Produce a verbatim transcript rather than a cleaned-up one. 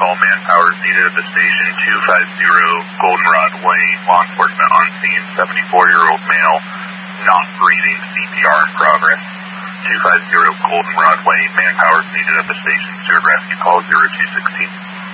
call. Manpower is needed at the station. two five zero Goldenrod Way. Law enforcement on scene. seventy-four-year-old male. Not breathing. C P R in progress. two five zero Goldenrod Way. Manpower is needed at the station. Steward rescue call zero two sixteen.